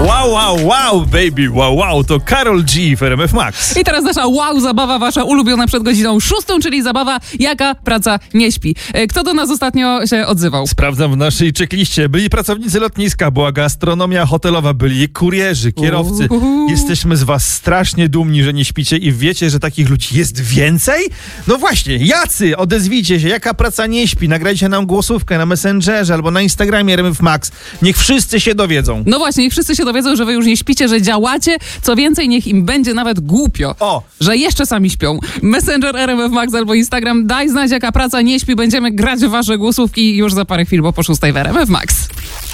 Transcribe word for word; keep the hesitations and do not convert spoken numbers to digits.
Wow, wow, wow, baby, wow, wow, to Karol G w R M F Max. I teraz nasza wow zabawa, wasza ulubiona przed godziną szóstą, czyli zabawa Jaka praca nie śpi. Kto do nas ostatnio się odzywał? Sprawdzam w naszej checkliście. Byli pracownicy lotniska, była gastronomia hotelowa, byli kurierzy, kierowcy. Uhuhu. Jesteśmy z was strasznie dumni, że nie śpicie i wiecie, że takich ludzi jest więcej? No właśnie, jacy? Odezwijcie się, Jaka praca nie śpi. Nagrajcie nam głosówkę na Messengerze albo na Instagramie R M F Max. Niech wszyscy się dowiedzą. No właśnie, niech wszyscy się dowiedzą, że wy już nie śpicie, że działacie. Co więcej, niech im będzie nawet głupio, O! że jeszcze sami śpią. Messenger R M F Max albo Instagram. Daj znać, Jaka praca nie śpi. Będziemy grać w wasze głosówki już za parę chwil, bo po szóstej w R M F Max.